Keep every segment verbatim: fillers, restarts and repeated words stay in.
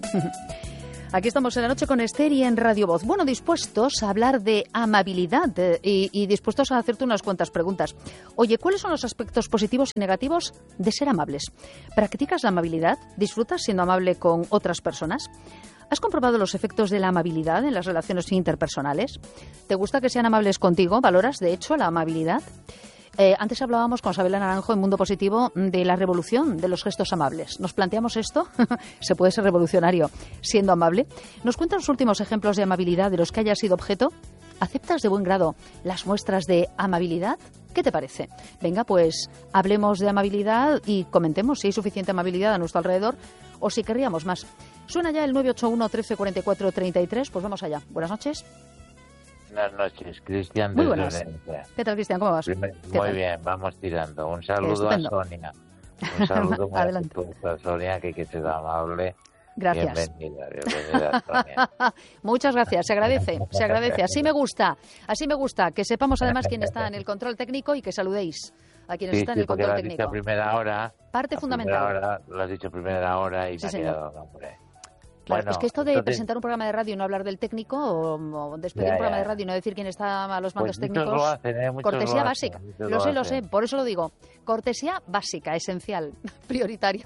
Aquí estamos en la noche con Esther y en Radio Voz. Bueno, dispuestos a hablar de amabilidad eh, y, y dispuestos a hacerte unas cuantas preguntas. Oye, ¿cuáles son los aspectos positivos y negativos de ser amables? ¿Practicas la amabilidad? ¿Disfrutas siendo amable con otras personas? ¿Has comprobado los efectos de la amabilidad en las relaciones interpersonales? ¿Te gusta que sean amables contigo? ¿Valoras, de hecho, la amabilidad? Eh, antes hablábamos con Sabela Naranjo en Mundo Positivo de la revolución de los gestos amables. ¿Nos planteamos esto? ¿Se puede ser revolucionario siendo amable? ¿Nos cuentan los últimos ejemplos de amabilidad de los que hayas sido objeto? ¿Aceptas de buen grado las muestras de amabilidad? ¿Qué te parece? Venga, pues hablemos de amabilidad y comentemos si hay suficiente amabilidad a nuestro alrededor o si querríamos más. Suena ya el nueve ocho uno, trece, cuarenta y cuatro, treinta y tres. Pues vamos allá. Buenas noches. Buenas noches, Cristian. Muy buenas. ¿Qué tal, Cristian? ¿Cómo vas? Primer, ¿Qué muy tal? bien, vamos tirando. Un saludo a Sonia. Un saludo muy a Sonia, que, que te da amable. Gracias. Bienvenida, bienvenida, Sonia. Muchas gracias, se agradece, se agradece. Así me gusta, así me gusta. Que sepamos además quién está en el control técnico y que saludéis a quienes sí, están sí, en el control lo has técnico. Dicho a primera hora. Parte a fundamental. Primera hora, lo has dicho a primera hora y sí, me señor. ha quedado nombre. Claro, bueno, es que esto de entonces, presentar un programa de radio y no hablar del técnico, o, o despedir ya, un programa ya. de radio y no decir quién está a los mandos pues técnicos, lo hacen, ¿eh? cortesía lo básica. hacen, Lo, lo sé, lo hacen. sé, por eso lo digo. Cortesía básica, esencial, prioritaria.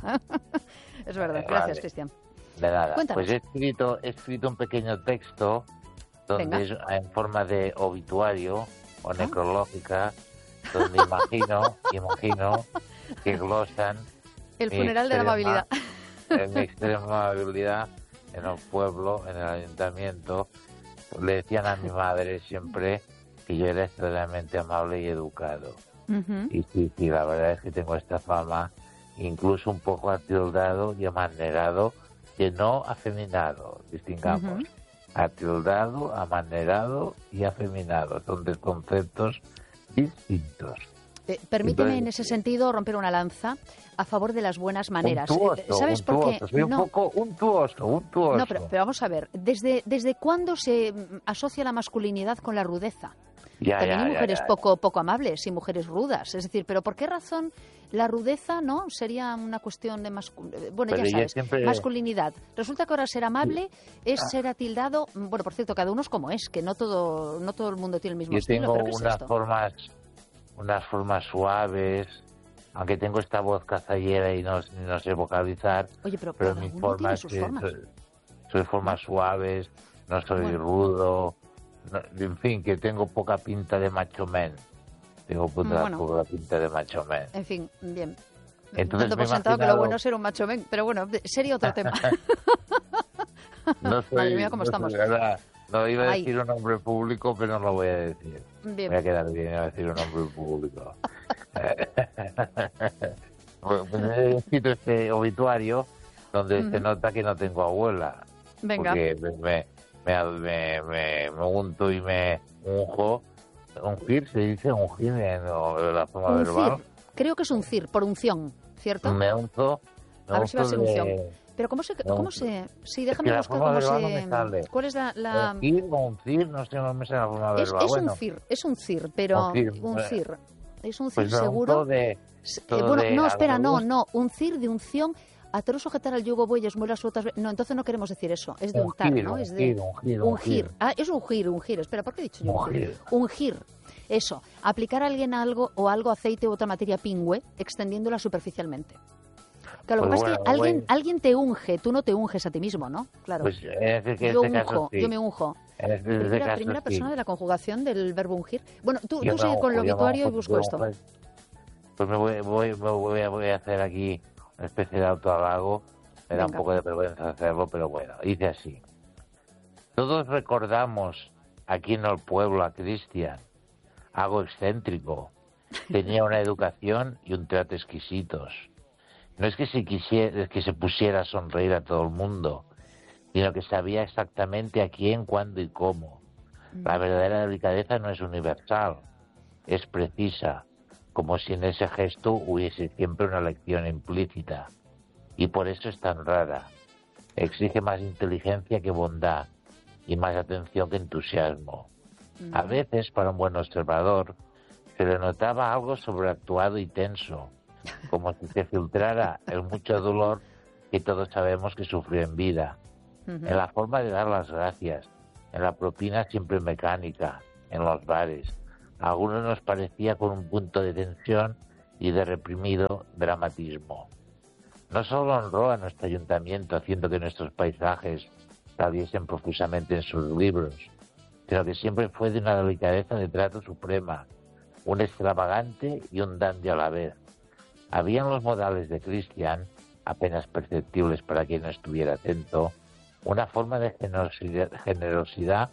Es verdad. Eh, Gracias, vale. Cristian. De nada. Cuéntanos. Pues he escrito, he escrito un pequeño texto donde Venga. es en forma de obituario o necrológica, donde imagino, imagino que glosan El mi funeral de la extrema- amabilidad. en mi extrema amabilidad en el pueblo, en el ayuntamiento. Le decían a mi madre siempre que yo era extremadamente amable y educado. Ujú. Y sí, sí, la verdad es que tengo esta fama, incluso un poco atildado y amanerado, que no afeminado, distingamos. Ujú. Atildado, amanerado y afeminado. Son tres conceptos distintos. Eh, permíteme Entonces, en ese sentido romper una lanza a favor de las buenas maneras. Untuoso, Eh, ¿Sabes por qué? untuoso, soy un No. poco untuoso, untuoso. No, pero, pero vamos a ver, ¿desde, ¿desde cuándo se mm, asocia la masculinidad con la rudeza? Ya, También ya, hay ya, mujeres ya. poco poco amables y mujeres rudas. Es decir, ¿pero por qué razón la rudeza no sería una cuestión de masculinidad? Bueno, Pero ya yo sabes, siempre- masculinidad. Resulta que ahora ser amable es ser atildado. Bueno, por cierto, cada uno es como es, que no todo no todo el mundo tiene el mismo Yo estilo. tengo ¿Pero qué es unas esto? formas, unas formas suaves, aunque tengo esta voz cazallera y no, no sé vocalizar, Oye, pero, pero cada mis uno tiene formas, sus eh, formas. soy, soy formas suaves, no soy Bueno. rudo, no- en fin, que tengo poca pinta de macho men. Tengo poca, Bueno. poca pinta de macho men. En fin, bien. Entonces Dando me he por sentado que lo imaginado- bueno es ser un macho men, pero bueno, sería otro tema. No soy, Madre mía, cómo no estamos. soy- ahora, no iba a Ay. decir un nombre público, pero no lo voy a decir. Bien. Me voy a quedar bien, iba a decir un nombre público. Bueno, pues he escrito este obituario donde se Ujú. nota que no tengo abuela. Venga. Porque me, me, me, me, me- me unto y me unjo. Ungir, se dice ungir en o- la forma Un verbal. cir. Creo que es un cir, por unción, ¿cierto? Me unto. me A ver si va a unto ser de- unción. Pero ¿cómo se...? No, Cómo se sí, es déjame que la buscar forma cómo verbal se... no me sale. ¿Cuál es la...? la... Ungir o uncir, no sé, no me sale la forma Es, verbal. es bueno, un cir, es un cir, pero... Un cir, Un eh, cir. Es un cir pues me seguro... unto de... S- eh, todo bueno, de no, espera, no, algodón. no. Un cir de unción... Atar o sujetar al yugo bueyes, muelas u otras... ve- No, entonces no queremos decir eso. Es de untar, Ungir, ¿no? Es de... ungir, ungir, Ungir. ungir. Ah, es ungir, ungir. Espera, ¿por qué he dicho yo ungir? Ungir. Ungir. Eso. Aplicar a alguien algo o algo aceite u otra materia pingüe, extendiéndola superficialmente. Claro, lo Pues que pasa es que bueno, alguien, voy- alguien te unge, tú no te unges a ti mismo, ¿no? Claro. Pues en este, que yo este caso unjo, sí. yo me unjo. En este, en este Primera, caso primera sí. persona de la conjugación del verbo ungir. Bueno, tú, Yo tú me sigue con el unjo, yo me obituario y unjo, busco yo esto. me unjo. Pues me voy, voy, me voy, a, voy a hacer aquí una especie de autohalago. Me da un Venga. poco de vergüenza hacerlo, pero bueno, dice así. Todos recordamos aquí en el pueblo a Cristian, algo excéntrico. Tenía una educación y un trato exquisitos. No es que se quisiera, que se pusiera a sonreír a todo el mundo, sino que sabía exactamente a quién, cuándo y cómo. La verdadera delicadeza no es universal, es precisa, como si en ese gesto hubiese siempre una lección implícita. Y por eso es tan rara. Exige más inteligencia que bondad y más atención que entusiasmo. A veces, para un buen observador, se le notaba algo sobreactuado y tenso, como si se filtrara el mucho dolor que todos sabemos que sufrió en vida. uh-huh. en la forma de dar las gracias, en la propina siempre mecánica, en los bares. A algunos nos parecía con un punto de tensión y de reprimido dramatismo. No solo honró a nuestro ayuntamiento haciendo que nuestros paisajes saliesen profusamente en sus libros, sino que siempre fue de una delicadeza de trato suprema, un extravagante y un dandy a la vez. Había en los modales de Cristian, apenas perceptibles para quien no estuviera atento, una forma de generosidad, generosidad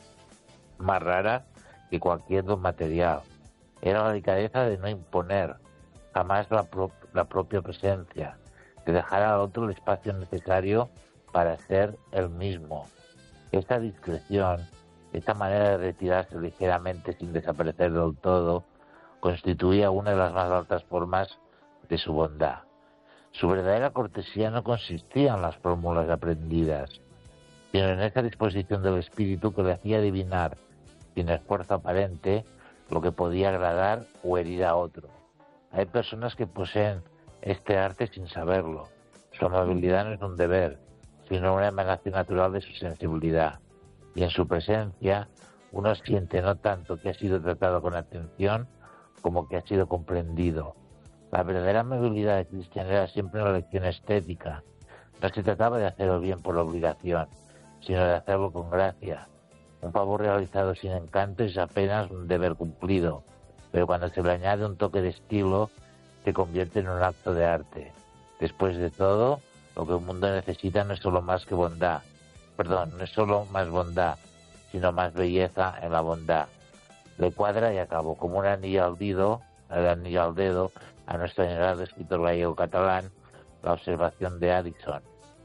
más rara que cualquier don material. Era la delicadeza de no imponer jamás la, pro, la propia presencia, de dejar al otro el espacio necesario para ser el mismo. Esta discreción, esta manera de retirarse ligeramente sin desaparecer del todo, constituía una de las más altas formas de su bondad. Su verdadera cortesía no consistía en las fórmulas aprendidas, sino en esa disposición del espíritu que le hacía adivinar, sin esfuerzo aparente, lo que podía agradar o herir a otro. Hay personas que poseen este arte sin saberlo. Su amabilidad no es un deber, sino una emanación natural de su sensibilidad. Y en su presencia uno siente no tanto que ha sido tratado con atención como que ha sido comprendido. La verdadera amabilidad de Cristian era siempre una lección estética. No se trataba de hacer el bien por obligación, sino de hacerlo con gracia. Un favor realizado sin encanto es apenas un deber cumplido, pero cuando se le añade un toque de estilo, se convierte en un acto de arte. Después de todo, lo que el mundo necesita no es solo más que bondad, perdón, no es solo más bondad, sino más belleza en la bondad. Le cuadra y acabó como un anillo al dedo, el anillo al dedo, a nuestro general escritor gallego catalán, la observación de Addison.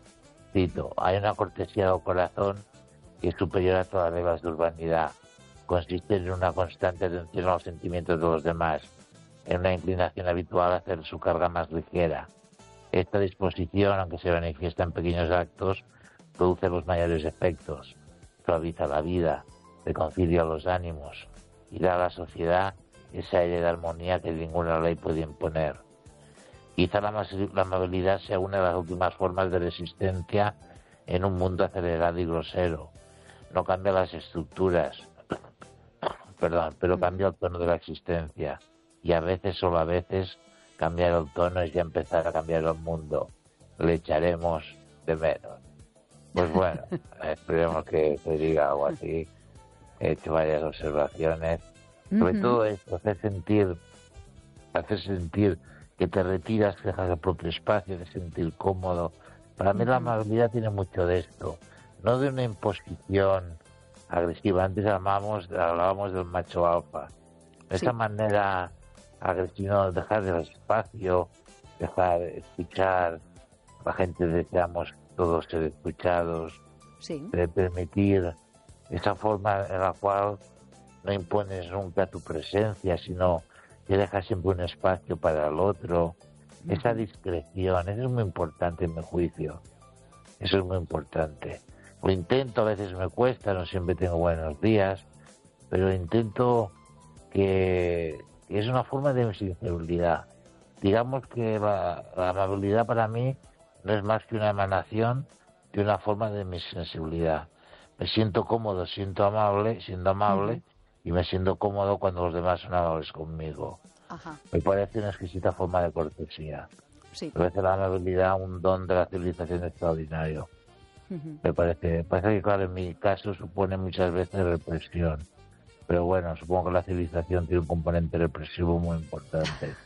Cito, hay una cortesía del corazón que es superior a todas las reglas de urbanidad. Consiste en una constante atención a los sentimientos de los demás, en una inclinación habitual a hacer su carga más ligera. Esta disposición, aunque se manifiesta en pequeños actos, produce los mayores efectos, suaviza la vida, reconcilia los ánimos y da a la sociedad ese aire de armonía que ninguna ley puede imponer. Quizá la, la amabilidad sea una de las últimas formas de resistencia en un mundo acelerado y grosero. No cambia las estructuras, perdón, pero cambia el tono de la existencia. Y a veces, solo a veces, cambiar el tono es ya empezar a cambiar el mundo. Le echaremos de menos. Pues bueno, esperemos que te diga algo así. He hecho varias observaciones. Sobre uh-huh. todo esto, hacer sentir, hacer sentir que te retiras, que dejas el propio espacio, de sentir cómodo. Para uh-huh. mí la amabilidad tiene mucho de esto. No de una imposición agresiva. Antes hablábamos, hablábamos del macho alfa. De sí. esa manera agresiva, dejar el espacio, dejar escuchar. La gente deseamos todos ser escuchados. Sí. De permitir esa forma en la cual no impones nunca tu presencia, sino que dejas siempre un espacio para el otro. Uh-huh. Esa discreción, eso es muy importante en mi juicio. Eso es muy importante. Lo intento, a veces me cuesta, no siempre tengo buenos días, pero intento que, que es una forma de sensibilidad. Digamos que la, la amabilidad para mí no es más que una emanación de una forma de mi sensibilidad. Me siento cómodo, siento amable, siendo amable, uh-huh. y me siento cómodo cuando los demás son amables conmigo. Ajá. Me parece una exquisita forma de cortesía. Sí. Me parece la amabilidad un don de la civilización extraordinario. Uh-huh. Me parece, me parece que, claro, en mi caso supone muchas veces represión. Pero bueno, supongo que la civilización tiene un componente represivo muy importante.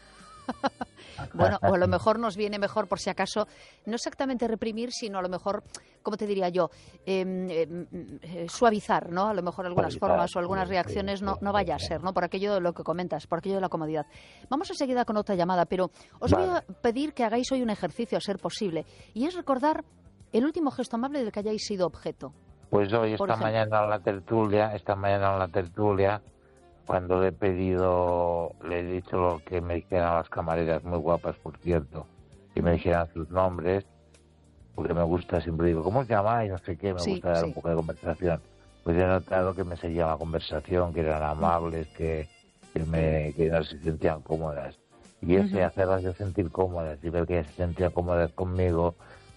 Bueno, o a lo mejor nos viene mejor, por si acaso, no exactamente reprimir, sino a lo mejor, ¿cómo te diría yo? Eh, eh, suavizar, ¿no? A lo mejor algunas suavizar, formas o algunas sí, reacciones sí, no, no vaya a ser, ¿no? Por aquello de lo que comentas, por aquello de la comodidad. Vamos enseguida con otra llamada, pero os vale. voy a pedir que hagáis hoy un ejercicio, a ser posible, y es recordar el último gesto amable del que hayáis sido objeto. Pues hoy, esta mañana en la tertulia, esta mañana en la tertulia, cuando le he pedido, le he dicho lo que me dijeran las camareras, muy guapas, por cierto, que me dijeran sus nombres, porque me gusta, siempre digo, ¿cómo os llamáis? No sé qué, me sí, gusta dar sí. un poco de conversación. Pues he notado que me seguía la conversación, que eran amables, que, que, me, que no se sentían cómodas. Y ese uh-huh. hacerlas yo sentir cómodas y ver que se sentían cómodas conmigo,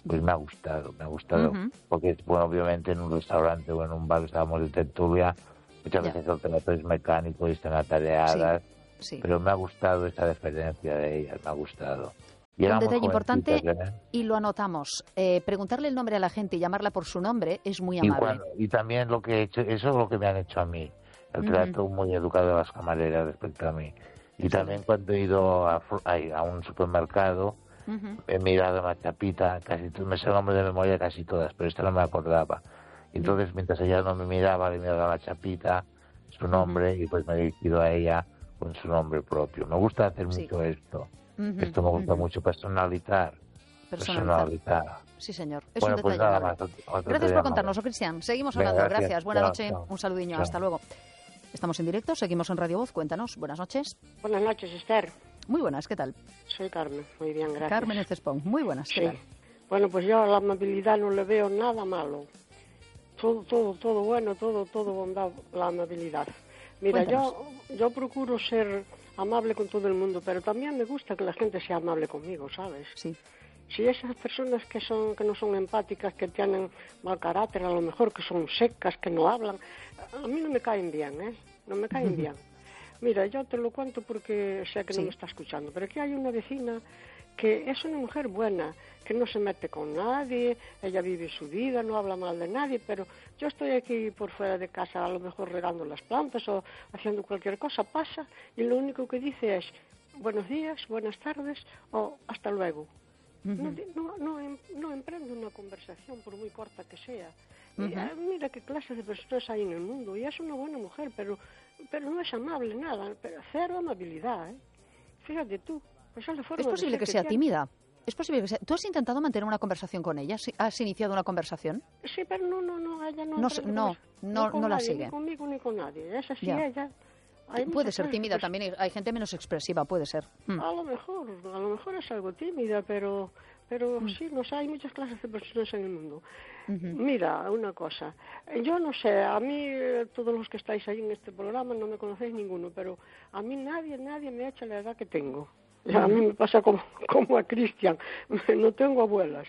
pues me ha gustado, me ha gustado. Uh-huh. Porque, bueno, obviamente en un restaurante o en un bar estábamos de tertulia, muchas ya. veces el trato es mecánico y están atareadas, sí, sí. pero me ha gustado esta deferencia de ellas, me ha gustado. Y un detalle importante, ¿eh? Y lo anotamos, eh, preguntarle el nombre a la gente y llamarla por su nombre es muy amable. Y, cuando, y también lo que he hecho, eso es lo que me han hecho a mí, el trato uh-huh. muy educado de las camareras respecto a mí. Y sí. también cuando he ido a, a, a un supermercado, uh-huh. he mirado una chapita, casi me sé el nombre de memoria casi todas, pero esta no me acordaba. Y entonces uh-huh. mientras ella no me miraba, le miraba la chapita, su nombre, uh-huh. y pues me he dirigido a ella con su nombre propio. Me gusta hacer sí. mucho esto. Uh-huh, Esto me gusta uh-huh. mucho, personalizar. Personalizar. personalizar. Sí, señor. Es bueno, un pues detalle. Nada más, otro, otro gracias por contárnoslo, Cristian. Seguimos hablando. Venga, gracias. gracias. Buenas Chao, noches. chao. Un saludiño. Chao. Hasta luego. Estamos en directo. Seguimos en Radio Voz. Cuéntanos. Buenas noches. Buenas noches, Esther. Muy buenas. ¿Qué tal? Soy Carmen. Muy bien, gracias. Carmen Ecespón. Muy buenas. ¿Qué sí. tal? Bueno, pues yo a la amabilidad no le veo nada malo. Todo, todo, todo bueno, todo, todo bondad, la amabilidad. Mira, yo, yo procuro ser amable con todo el mundo, pero también me gusta que la gente sea amable conmigo, ¿sabes? Sí. Si esas personas que son que no son empáticas, que tienen mal carácter, a lo mejor que son secas, que no hablan, a mí no me caen bien, ¿eh? No me caen uh-huh. bien. Mira, yo te lo cuento porque sé que sí. no me está escuchando, pero aquí hay una vecina que es una mujer buena, que no se mete con nadie, ella vive su vida, no habla mal de nadie, pero yo estoy aquí por fuera de casa, a lo mejor regando las plantas o haciendo cualquier cosa, pasa y lo único que dice es buenos días, buenas tardes o hasta luego. Uh-huh. No, no, no, no emprende una conversación por muy corta que sea. Uh-huh. Y, ah, mira qué clase de personas hay en el mundo y es una buena mujer, pero pero no es amable nada, pero cero amabilidad, ¿eh? Fíjate tú. Pues es, es posible que, que sea tiene. tímida. Es posible que sea. ¿Tú has intentado mantener una conversación con ella? ¿Has iniciado una conversación? Sí, pero no, no, no, ella no. No, no, no, no, no la nadie, sigue. Ni conmigo ni con nadie. Es así, ya. ella. Hay puede ser tímida pues, también. Hay gente menos expresiva, puede ser. Mm. A lo mejor, a lo mejor es algo tímida, pero, pero mm. sí, no sé, hay muchas clases de personas en el mundo. Uh-huh. Mira, una cosa. Yo no sé, a mí todos los que estáis ahí en este programa no me conocéis ninguno, pero a mí nadie, nadie me echa la edad que tengo. A mí me pasa como, como a Cristian, no tengo abuelas.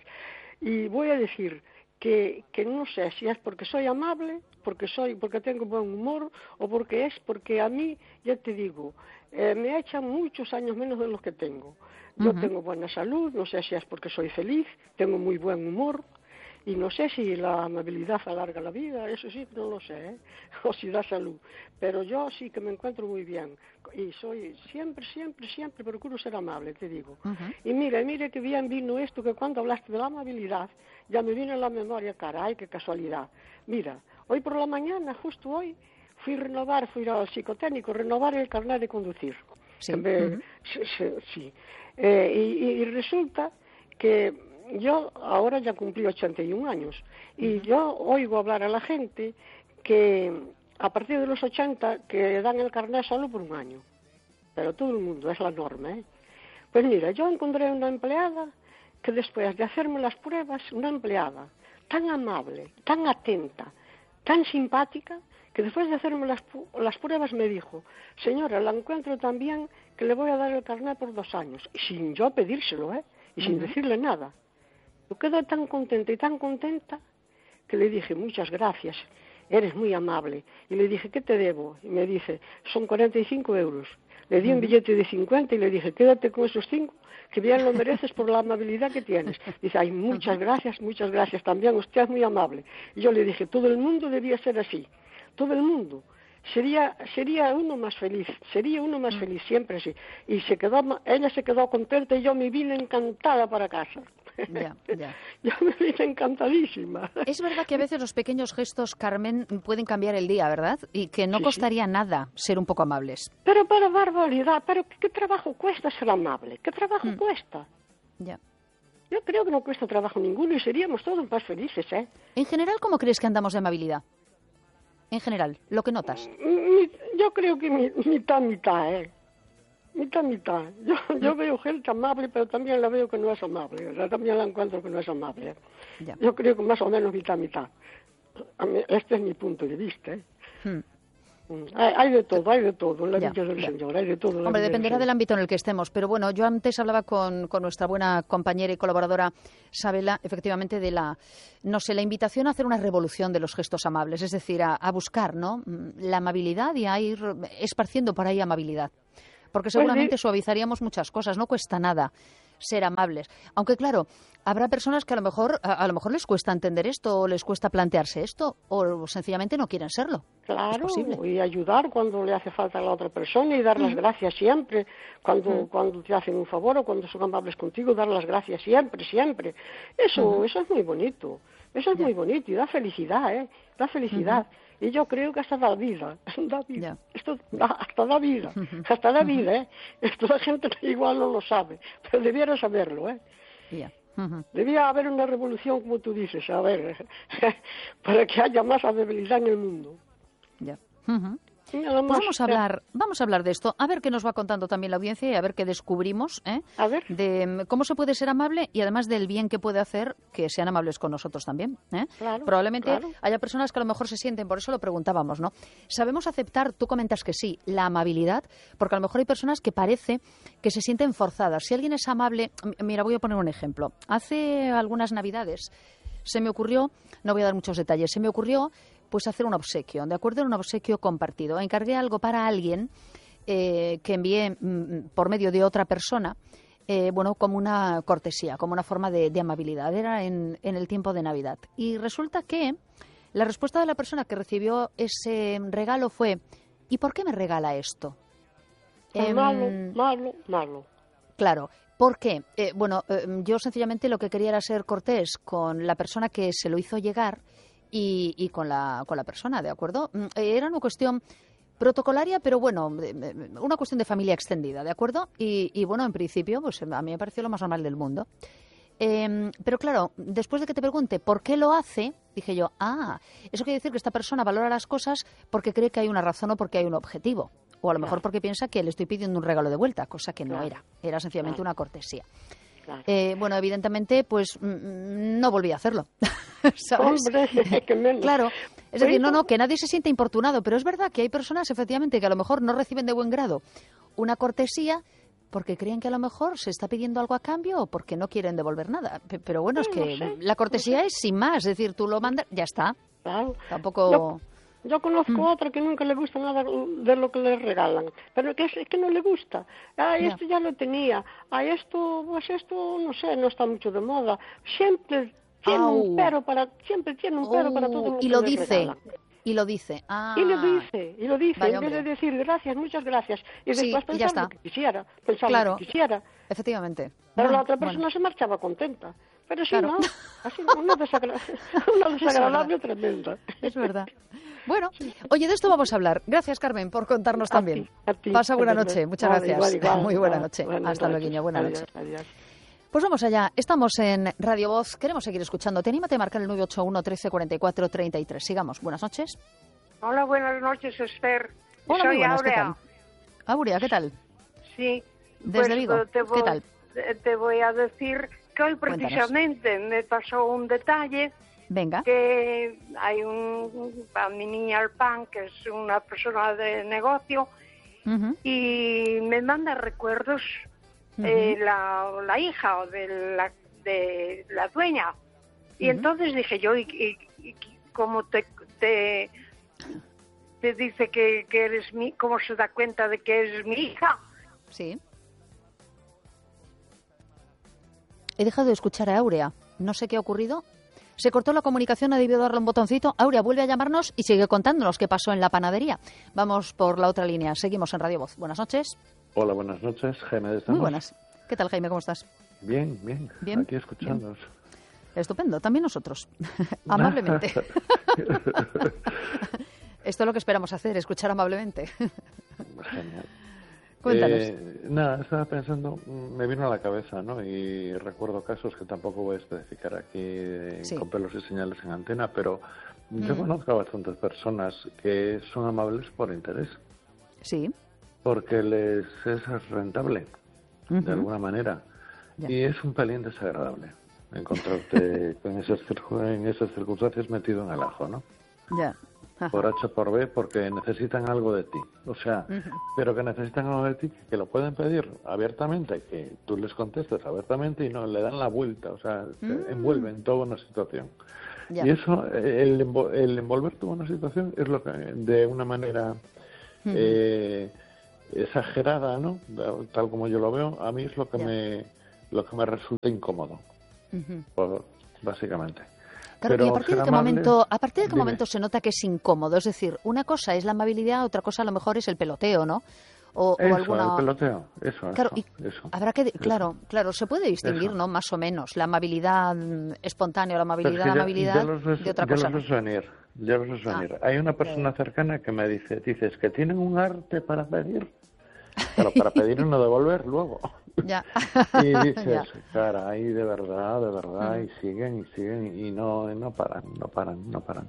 Y voy a decir que, que no sé si es porque soy amable, porque soy porque tengo buen humor, o porque es porque a mí, ya te digo, eh, me echan muchos años menos de los que tengo. Yo uh-huh. tengo buena salud, no sé si es porque soy feliz, tengo muy buen humor, y no sé si la amabilidad alarga la vida, eso sí no lo sé, ¿eh? O si da salud, pero yo sí que me encuentro muy bien y soy siempre, siempre, siempre procuro ser amable, te digo. Uh-huh. Y mire, mire que bien vino esto, que cuando hablaste de la amabilidad, ya me vino en la memoria, caray, qué casualidad. Mira, hoy por la mañana, justo hoy, fui a renovar, fui al psicotécnico, renovar el carnet de conducir. Sí, me, uh-huh. sí, sí, sí. Eh, y, y resulta que yo ahora ya cumplí ochenta y un años y uh-huh. yo oigo hablar a la gente que a partir de los ochenta que dan el carnet solo por un año, pero todo el mundo, es la norma, ¿eh? Pues mira, yo encontré una empleada que después de hacerme las pruebas, una empleada tan amable, tan atenta, tan simpática, que después de hacerme las, las pruebas me dijo, señora, la encuentro tan bien que le voy a dar el carnet por dos años, y sin yo pedírselo, ¿eh? Y uh-huh. sin decirle nada. Yo quedé tan contenta y tan contenta que le dije, muchas gracias, eres muy amable. Y le dije, ¿qué te debo? Y me dice, son cuarenta y cinco euros. Le di un billete de cincuenta y le dije, quédate con esos cinco, que bien lo mereces por la amabilidad que tienes. Dice, ay, muchas gracias, muchas gracias, también usted es muy amable. Y yo le dije, todo el mundo debía ser así, todo el mundo. Sería sería uno más feliz, sería uno más feliz, siempre así. Y se quedó, ella se quedó contenta y yo me vine encantada para casa. Ya, ya. Yo me vine encantadísima. Es verdad que a veces los pequeños gestos, Carmen, pueden cambiar el día, ¿verdad? Y que no sí, costaría sí. nada ser un poco amables. Pero para barbaridad, pero ¿qué trabajo cuesta ser amable? ¿Qué trabajo mm. cuesta? Ya. Yo creo que no cuesta trabajo ninguno y seríamos todos más felices, ¿eh? En general, ¿cómo crees que andamos de amabilidad? En general, lo que notas. Yo creo que mitad, mitad, ¿eh? Mitad, mitad. Yo, yo veo gente amable, pero también la veo que no es amable. O sea, también la encuentro que no es amable. ¿eh? Ya. Yo creo que más o menos mitad, mitad. A mí, este es mi punto de vista, ¿eh? Hmm. Hay, hay de todo, hay de todo en la Ya, vida del ya. Señor, hay de todo. en la Hombre, vida del dependerá Señor. del ámbito en el que estemos. Pero bueno, yo antes hablaba con, con nuestra buena compañera y colaboradora Sabela, efectivamente, de la, no sé, la invitación a hacer una revolución de los gestos amables, es decir, a, a buscar, ¿no?, la amabilidad y a ir esparciendo por ahí amabilidad. Porque seguramente Pues sí. suavizaríamos muchas cosas, no cuesta nada ser amables. Aunque claro, habrá personas que a lo mejor a, a lo mejor les cuesta entender esto o les cuesta plantearse esto o sencillamente no quieren serlo. Claro, Es posible. y ayudar cuando le hace falta a la otra persona y dar las gracias siempre, cuando cuando te hacen un favor o cuando son amables contigo, dar las gracias siempre, siempre. Eso, eso es muy bonito, eso es Ya. muy bonito y da felicidad, ¿eh? Da felicidad. Y yo creo que hasta da vida, da vida. Ya. Esto da, hasta da vida, hasta da vida, ¿eh? Esto la gente igual no lo sabe, pero debiera saberlo, ¿eh? Ya. Ujú. Debía haber una revolución, como tú dices, a ver, para que haya más amabilidad en el mundo. Ya. Ujú. Y nada Pues más, vamos a hablar, vamos a hablar de esto, a ver qué nos va contando también la audiencia y a ver qué descubrimos, ¿eh? A ver. De mm, cómo se puede ser amable y además del bien que puede hacer que sean amables con nosotros también, ¿eh? Claro, Probablemente claro. haya personas que a lo mejor se sienten, por eso lo preguntábamos, ¿no? Sabemos aceptar, tú comentas que sí, la amabilidad, porque a lo mejor hay personas que parece que se sienten forzadas. Si alguien es amable, m- mira, voy a poner un ejemplo. Hace algunas Navidades se me ocurrió, no voy a dar muchos detalles, se me ocurrió pues hacer un obsequio, ¿de acuerdo? Un obsequio compartido. Encargué algo para alguien eh, que envié mm, por medio de otra persona, eh, bueno, como una cortesía, como una forma de, de amabilidad. Era en, en el tiempo de Navidad. Y resulta que la respuesta de la persona que recibió ese regalo fue: ¿y por qué me regala esto? Pues Em, malo, malo, malo. Claro. ¿Por qué? Eh, bueno, eh, yo sencillamente lo que quería era ser cortés con la persona que se lo hizo llegar y, y con, la, con la persona, ¿de acuerdo? Mm, eh, Era una cuestión protocolaria, pero bueno, eh, eh, una cuestión de familia extendida, ¿de acuerdo? Y, y bueno, en principio, pues a mí me pareció lo más normal del mundo. Eh, pero claro, después de que te pregunte por qué lo hace, dije yo, ah, eso quiere decir que esta persona valora las cosas porque cree que hay una razón o porque hay un objetivo. O a lo mejor Claro. porque piensa que le estoy pidiendo un regalo de vuelta, cosa que no Claro. era. Era sencillamente Claro. una cortesía. Claro. Eh, bueno, evidentemente, pues mm, no volví a hacerlo. ¿Sabes? Hombre, que menos. Claro. Es decir, no, Bueno. no, que nadie se siente importunado, pero es verdad que hay personas, efectivamente, que a lo mejor no reciben de buen grado una cortesía porque creen que a lo mejor se está pidiendo algo a cambio o porque no quieren devolver nada. Pe- Pero bueno, es Sí, que no sé, la cortesía no sé. es sin más, es decir, tú lo mandas, ya está. Claro. Tampoco... Yo, yo conozco otra que nunca le gusta nada de lo que le regalan, pero que es, es que no le gusta. Ah, Ya. esto ya lo tenía. Ah, esto, pues esto, no sé, no está mucho de moda. Siempre tiene Au. un pero para, siempre tiene un pero para todo Oh, lo y que lo le dice, regalan. y lo dice. Ah, Y lo dice, y lo dice, vaya, en vez de hombre. decir gracias, muchas gracias, y Sí, después y ya pensar está. lo que quisiera, pensar Claro. lo que quisiera. Efectivamente. Pero Bueno, la otra persona bueno. se marchaba contenta. Pero sí, Claro. no, así una, desagra una desagradable tremenda. Es verdad. Bueno, oye, de esto vamos a hablar. Gracias, Carmen, por contarnos A también. ti, a ti. Pasa buena Adiós. noche. Muchas Vale, gracias. igual, igual. Muy buena Ah, noche. buenas Hasta luego, noches. buena Adiós, noche. adiós. Pues vamos allá. Estamos en Radio Voz. Queremos seguir escuchando. Te anímate a marcar el nueve ocho uno, trece, cuarenta y cuatro, treinta y tres. Sigamos. Buenas noches. Hola, buenas noches, Esther. Hola, Soy muy buenas. Aurea. ¿Qué tal? Aurea, ¿qué tal? Sí. Desde pues, Vigo. Te ¿Qué voy, tal? Te voy a decir que hoy Cuéntanos. precisamente me pasó un detalle Venga. que hay un a mi niña el pan, que es una persona de negocio, Ujú, y me manda recuerdos Ujú. eh, la, la hija o de la de la dueña. Y Ujú. entonces dije yo, y, y, y cómo te, te te dice que, que eres mi, cómo se da cuenta de que eres mi hija. Sí. He dejado de escuchar a Aurea. No sé qué ha ocurrido. Se cortó la comunicación, ha debido darle un botoncito. Aurea, vuelve a llamarnos y sigue contándonos qué pasó en la panadería. Vamos por la otra línea. Seguimos en Radio Voz. Buenas noches. Hola, buenas noches, Jaime de Muy Estamos. buenas. ¿Qué tal, Jaime? ¿Cómo estás? Bien, bien, Bien, aquí escuchándonos. Estupendo. También nosotros. Amablemente. Esto es lo que esperamos hacer, escuchar amablemente. Genial. Cuéntanos. Eh, nada, estaba pensando, mm, me vino a la cabeza, ¿no? Y recuerdo casos que tampoco voy a especificar aquí eh, Sí. con pelos y señales en antena, pero yo Mm. conozco a bastantes personas que son amables por interés, Sí. porque les es rentable, Ujú. de alguna manera. Ya. Y es un pelín desagradable encontrarte con esas, circu- en esas circunstancias metido en el ajo, ¿no? Ya. Ajá. Por H por B, porque necesitan algo de ti. O sea, uh-huh. pero que necesitan algo de ti, que lo pueden pedir abiertamente, que tú les contestes abiertamente y no le dan la vuelta, o sea, uh-huh. te envuelven toda una situación. Ya. Y eso, el, el envolver toda una situación es lo que, de una manera uh-huh. eh, exagerada, ¿no? Tal como yo lo veo, a mí es lo que yeah. me lo que me resulta incómodo, uh-huh. por, básicamente. Claro, pero y a partir de qué amable, momento, a partir de qué dime. momento se nota que es incómodo, es decir, una cosa es la amabilidad, otra cosa a lo mejor es el peloteo, ¿no? O, eso, o alguna... el peloteo, eso, claro, eso, y eso, habrá que, eso. claro, claro, se puede distinguir, eso. ¿no? Más o menos, la amabilidad espontánea o la amabilidad, es que ya, amabilidad ya los ves, de otra ya cosa. Los ves venir, ya los ves venir. Ah, Hay una persona claro. cercana que me dice, dices que tienen un arte para pedir, pero para pedir y no devolver luego. Ya. Y dices, ya. caray, de verdad, de verdad, mm. y siguen y siguen y no, no paran, no paran, no paran.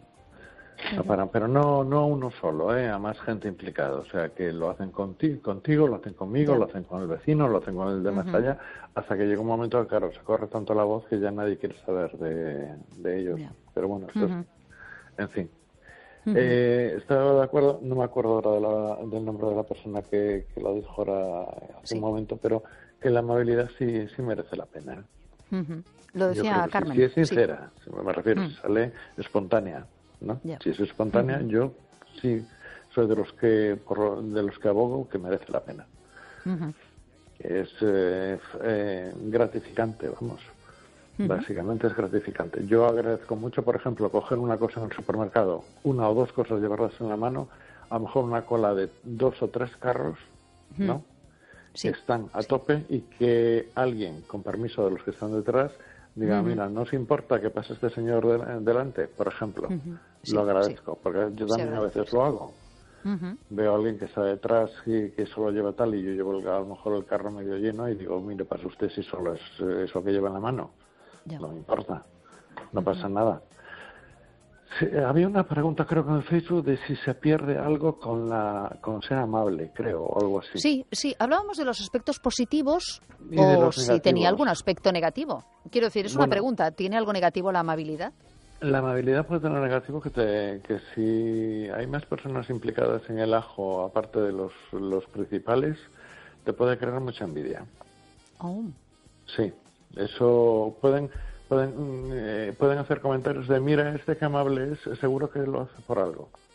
No paran, pero no no uno solo, ¿eh? A más gente implicada. O sea, que lo hacen contigo, contigo lo hacen conmigo, yeah. lo hacen con el vecino, lo hacen con el de más uh-huh. allá, hasta que llega un momento que, claro, se corre tanto la voz que ya nadie quiere saber de, de ellos. Yeah. Pero bueno, eso uh-huh. es, en fin. Uh-huh. Eh, estaba de acuerdo, no me acuerdo ahora de la, del nombre de la persona que, que lo dijo ahora hace sí. un momento, pero que la amabilidad sí, sí merece la pena. Uh-huh. Lo decía Carmen. Si sí, es sincera, sí. me refiero, uh-huh. sale espontánea. ¿no? Yeah. Si es espontánea, uh-huh. yo sí soy de los que por, de los que abogo que merece la pena. Uh-huh. Es eh, eh, gratificante, vamos. Uh-huh. Básicamente es gratificante. Yo agradezco mucho, por ejemplo, coger una cosa en el supermercado, una o dos cosas, llevarlas en la mano, a lo mejor una cola de dos o tres carros, uh-huh. ¿no? Sí. Que están a sí. tope y que alguien, con permiso de los que están detrás, diga, uh-huh. mira, no os importa que pase este señor de, delante, por ejemplo. Uh-huh. Sí, lo agradezco, sí. porque yo también sí, a veces lo hago. Uh-huh. Veo a alguien que está detrás y que solo lleva tal y yo llevo el, a lo mejor el carro medio lleno y digo, mire, pase usted si solo es eso que lleva en la mano. Yeah. No me importa, no uh-huh. pasa nada. Sí, había una pregunta, creo que en Facebook, de si se pierde algo con la con ser amable, creo, o algo así. Sí, sí, hablábamos de los aspectos positivos o si tenía algún aspecto negativo. Quiero decir, es una bueno, pregunta, ¿tiene algo negativo la amabilidad? La amabilidad puede tener negativo que, te, que si hay más personas implicadas en el ajo, aparte de los, los principales, te puede crear mucha envidia. Oh. Sí, eso pueden... Pueden, eh, pueden hacer comentarios de, mira, este que amable es, seguro que lo hace por algo.